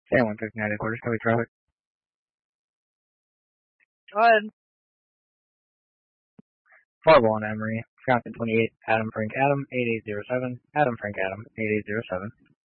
San 159 quarters, heavy traffic. Go ahead. Fargo on Emery, Wisconsin 28, Adam Frank Adam, 8807, Adam Frank Adam, 8807.